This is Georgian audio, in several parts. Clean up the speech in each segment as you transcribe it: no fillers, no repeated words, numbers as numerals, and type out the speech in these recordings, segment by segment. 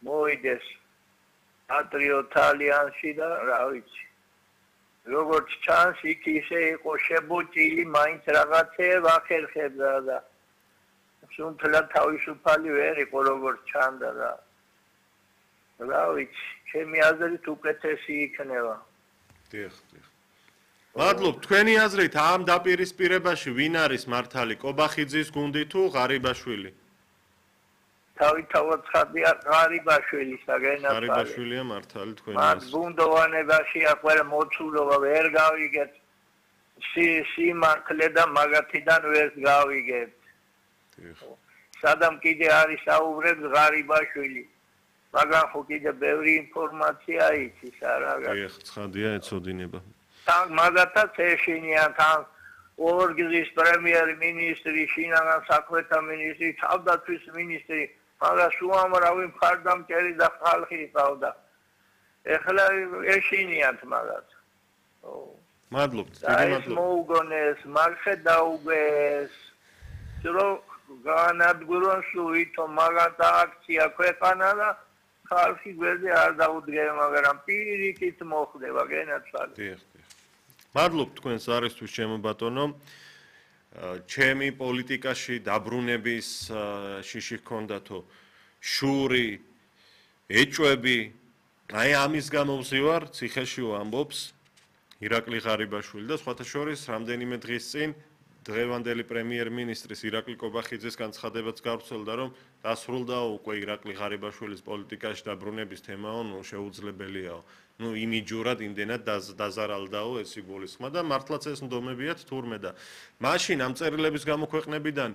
მოიდეს პატრიოტ ალიანსში და რა ვიცი. როგორც ჩანს, იქ ისე იყო შებოჭილი, მაინც რაღაცეებ ახერხებდა და სუნთლად თავისუფალი ვერ იყო როგორც ჩანდა და რა ვიცი, ჩემი აზრით უკეთესი იქნება. დიახ. მადლობ, თქვენი აზრით ამ დაპირისპირებაში ვინ არის მართალი, კობახიძის გუნდი თუ ღარიბაშვილი? თავისთავად ცხადია ღარიბაშვილის აგენაცვალე. ღარიბაშვილია მართალი თქვენი მათ აზრით. ბუნდოვანებაში აყვერ მოცულობა ვერ გავიგეთ. სიმართლე და მაგათიდან ვერ გავიგეთ. სადამ კიდე არის საუბრებს ღარიბაშვილი. მაგრამ ხო კიდე ბევრი ინფორმაცია იცის არა. დიახ, ცხადია ეცოდინება. თან მაგათაც ეშინიან თან ორგზის პრემიერ-მინისტრი, შინაგან საქმეთა მინისტრი, თავდაცვის მინისტრი, მაგრამ უამრავი მხარდამჭერი და ხალხი ყავდა. ეხლა ეშინიანთ მაგათ. მადლობთ, დიდი მადლობა. მოუგონეს, მარხე დაუგეს. რომ განადგურონ სუვითო მაგათ აქცია ქვეყანა და ხალხი გვერდზე არ დაუდგება, მაგრამ პირიქით მოხდება გენაცვალე. დიახ. მადლობ თქვენს არისთვის ჩემო ბატონო. ჩემი პოლიტიკაში დაბრუნების შიში ჰქონდათო შური, ეჭვები, აი ამის გამო ვზივარ, ციხეში ვამბობს ირაკლი ღარიბაშვილი და სხვათა შორის რამდენიმე დღის წინ დღევანდელი პრემიერ-მინისტრის ირაკლი კობახიძის განცხადებაც გავრცელდა, რომ დასრულდაო უკვე ირაკლი ღარიბაშვილის პოლიტიკაში დაბრუნების თემაო, შეუძლებელიაო. იმიჯურად იმდენად დაზარალდაო ეს იგულისხმა და მართლაც ეს ნდომებიათ თურმე და მაშინ ამ წერილების გამოქვეყნებიდან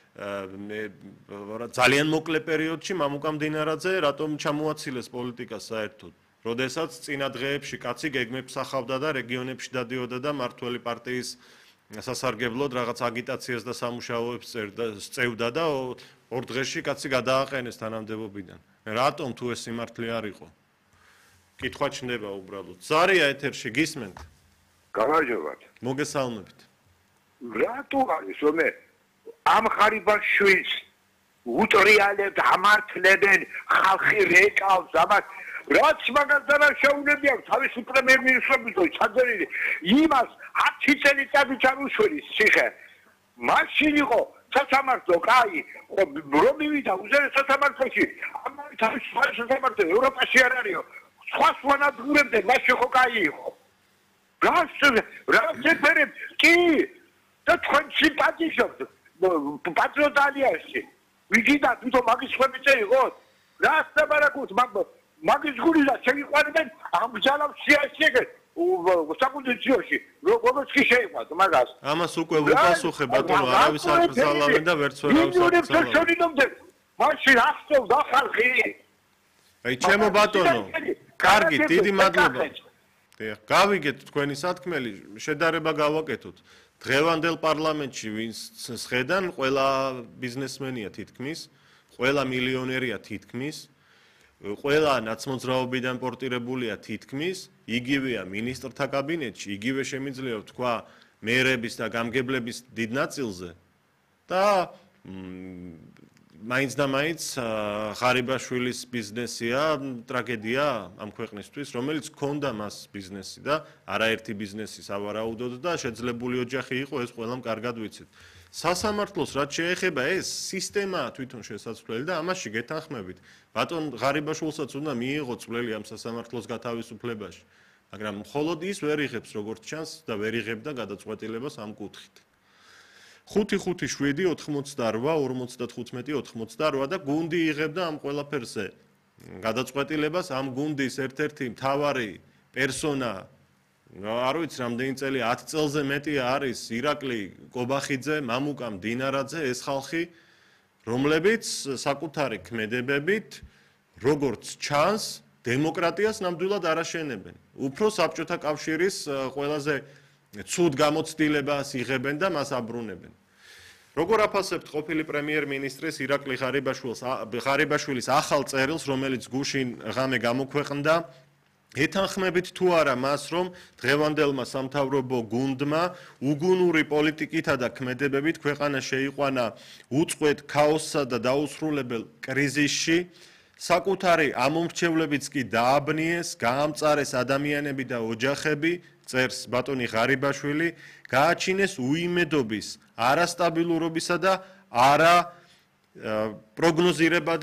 ძალიან მოკლე პერიოდში მამუკა მდინარაძე რატომ ჩამოაცილეს პოლიტიკას საერთოდ, როდესაც წინა დღეებში კაცი გეგმებს ახავდა და რეგიონებში დადიოდა და მართველი პარტიის სასარგებლოდ რაღაც აგიტაციას და სამუშაოებს წევდა და ორ დღეში კაცი გადააყენეს თანამდებობიდან. რატომ თუ ეს სიმართლე არ იყო? კითხვა ჩნდება უბრალოდ. ზარია ეთერში გისმენთ? გამარჯობათ. მოგესალმებით. რატო არის რომ ამ ღარიბაშვილს უტრიალებთ, ამართლებენ, ხალხი რეკავს ამას, რაც მაგასთან შეუნები აქვს თავისი პრემიერ-მინისტრობის ჩაწერილი, იმას 10 წელიწადი ჩამოშველის ციხე. მაშინ იყო სასამართლო, კაი, რომ მივიდა უზენაეს საფრთხეში, ამავე თავის სასამართლო ევროპაში არ არისო. სხვა სვანადგურებდნენ, მაშინ ხო კაი იყო. რას ეფერებ? კი, და თქვენ სიმპათიზობთ პატრიოტ ალიანსში. ვიგიდა თვითონ მაგის ხმები წეიღოთ? რას დაბარაკოთ მაგის გულიდან შევიყვანებენ ამ ბრძალავს სიასიეგეთ საკონდიციაში როგორც კი შეიყვანთ მაგას. ამას უკვე ვუპასუხე ბატონო, არავის არ ბრძალავენ და ვერც ვერავის არ ბრძალავენ. მაშინ ახსოვდა ხალხი. აი ჩემო ბატონო, კარგი, დიდი მადლობა. გავიგეთ თქვენი სათქმელი, შედარება გავაკეთოთ. დღევანდელ პარლამენტში ვინც სხედან, ყველა ბიზნესმენია თითქმის, ყველა მილიონერია თითქმის, ყველა ნაცმოძრაობიდან პორტირებულია თითქმის, იგივეა მინისტრთა კაბინეტში, იგივე შემიძლია ვთქვა მერების და გამგებლების დიდ ნაწილზე და მაინც და მაინც ღარიბაშვილის ბიზნესია ტრაგედია ამ ქვეყნისთვის, რომელიც ჰქონდა მას ბიზნესი და არაერთი ბიზნესი სავარაუდოდ და შეძლებული ოჯახი იყო, ეს ყველამ კარგად ვიცით. სასამართლოს რაც შეეხება ეს სისტემაა თვითონ შესაძლებელი და ამაში გეთანხმებით. ბატონ ღარიბაშვილსაც უნდა მიიღო წვლილი ამ სასამართლოს გათავისუფლებაში, მაგრამ მხოლოდ ის ვერ იღებს როგორც ჩანს და ვერ იღებდა გადაწყვეტილებას ამ კუთხით. 5-5-7-88-45 და გუნდი იღებდა ამ ყველაფერზე გადაწყვეტილებას. ამ გუნდის ერთ-ერთი მთავარი პერსონა, არ ვიცი რამდენი წელი, 10 წელზე მეტი არის ირაკლი კობახიძე, მამუკა მდინარაძე, ეს ხალხი, რომლებიც საკუთარი ქმედებებით, როგორც ჩანს, დემოკრატიას ნამდვილად არ აშენებენ. უფრო საბჭოთა კავშირის ყველაზე ცუდ გამოცდილებას იღებენ და მას აბრუნებენ. როგორ აფასებთ ყოფილი პრემიერ-მინისტრის ირაკლი ღარიბაშვილის ახალ წერილს, რომელიც გუშინ ღამე გამოქვეყნდა, ეთანხმებით თუ არა მას, რომ დღევანდელმა სამთავრობო გუნდმა უგუნური პოლიტიკითა და ქმედებებით ქვეყანა შეიყვანა უწყვეტ ქაოსსა და დაუსრულებელ კრიზისში, საკუთარი ამომრჩევლებიც კი დააბნიეს, გაამწარეს ადამიანები და ოჯახები, წერს ბატონი ღარიბაშვილი, გააჩინეს უიმედობის, არასტაბილურობისა და არა პროგნოზირებადი